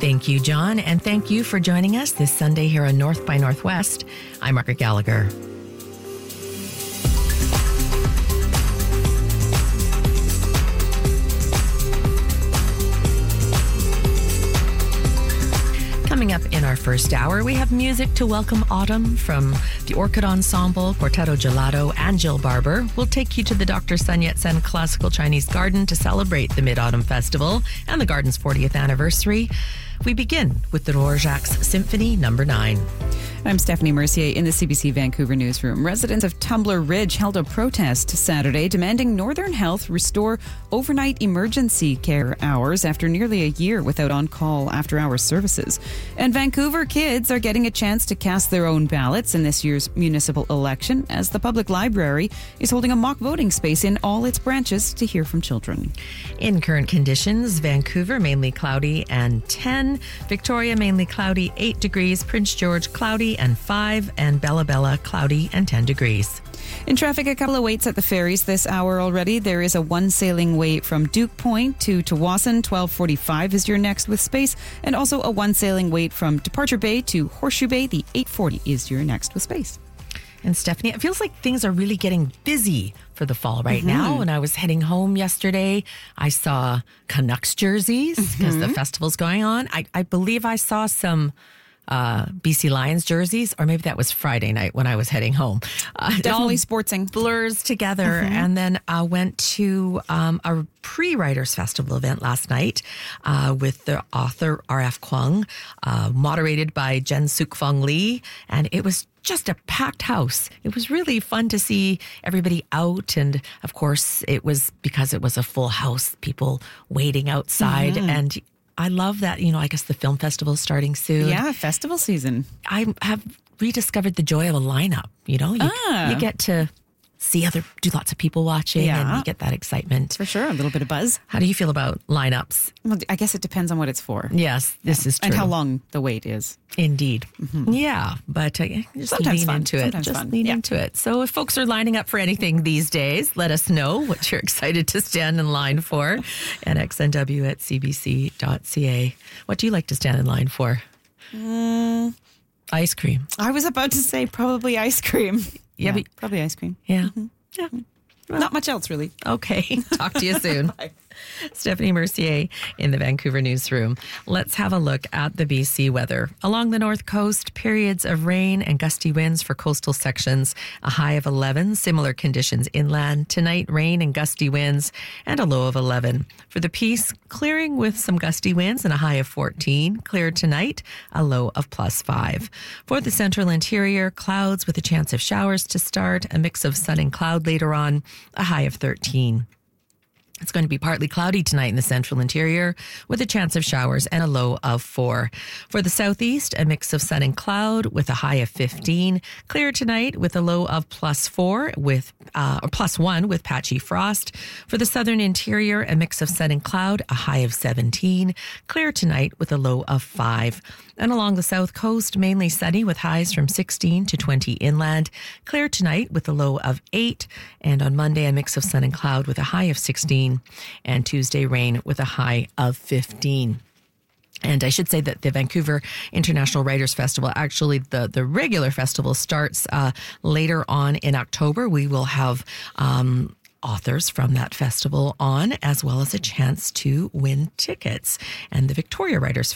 Thank you, John, and thank you for joining us this Sunday here on North by Northwest. I'm Margaret Gallagher. Coming up in our first hour, we have music to welcome autumn from the Orchid Ensemble, Quartetto Gelato, and Jill Barber. We'll take you to the Dr. Sun Yat-sen Classical Chinese Garden to celebrate the Mid-Autumn Festival and the garden's 40th anniversary. We begin with the Dvorak's Symphony No. 9. I'm Stephanie Mercier in the CBC Vancouver newsroom. Residents of Tumbler Ridge held a protest Saturday demanding Northern Health restore overnight emergency care hours after nearly a year without on-call after-hours services. And Vancouver kids are getting a chance to cast their own ballots in this year's municipal election as the public library is holding a mock voting space in all its branches to hear from children. In current conditions, Vancouver mainly cloudy and 10, Victoria mainly cloudy 8 degrees, Prince George cloudy and 5, and Bella Bella cloudy and 10 degrees. In traffic, a couple of waits at the ferries this hour already. There is a one sailing wait from Duke Point to Tawasin. 12:45 is your next with space. And also a one sailing wait from Departure Bay to Horseshoe Bay. The 8:40 is your next with space. And Stephanie, it feels like things are really getting busy for the fall right now. When I was heading home yesterday, I saw Canucks jerseys because the festival's going on. I believe I saw some BC Lions jerseys, or maybe that was Friday night when I was heading home. Definitely sportsing. Blurs together. And then I went to a pre-Writers Festival event last night with the author R.F. Kuang, moderated by Jen Suk Fong Lee. And it was just a packed house. It was really fun to see everybody out. And of course, it was because it was a full house, people waiting outside. And I love that, I guess the film festival is starting soon. Yeah, festival season. I have rediscovered the joy of a lineup. You get to do lots of people watching and you get that excitement. For sure, a little bit of buzz. How do you feel about lineups? Well, I guess it depends on what it's for. Yes, this is true. And how long the wait is. Indeed. Yeah, but just Sometimes lean fun. into it. Sometimes Just fun. lean into it. So if folks are lining up for anything these days, let us know what you're excited to stand in line for. NXNW at cbc.ca. What do you like to stand in line for? Ice cream. I was about to say probably ice cream. Yeah, but, probably ice cream. yeah. Yeah. Well, Not much else, really. Okay. Talk to you soon. Bye. Stephanie Mercier in the Vancouver newsroom. Let's have a look at the BC weather. Along the north coast, periods of rain and gusty winds for coastal sections, a high of 11. Similar conditions inland. Tonight, rain and gusty winds and a low of 11. For the Peace, clearing with some gusty winds and a high of 14. Clear tonight, a low of +5. For the central interior, clouds with a chance of showers to start, a mix of sun and cloud later on, a high of 13. It's going to be partly cloudy tonight in the central interior with a chance of showers and a low of 4. For the southeast, a mix of sun and cloud with a high of 15. Clear tonight with a low of +4 with or +1 with patchy frost. For the southern interior, a mix of sun and cloud, a high of 17. Clear tonight with a low of 5. And along the south coast, mainly sunny with highs from 16 to 20 inland. Clear tonight with a low of 8. And on Monday, a mix of sun and cloud with a high of 16. And Tuesday, rain with a high of 15. And I should say that the Vancouver International Writers Festival, actually the regular festival starts later on in October. We will have authors from that festival on, as well as a chance to win tickets. And the Victoria Writers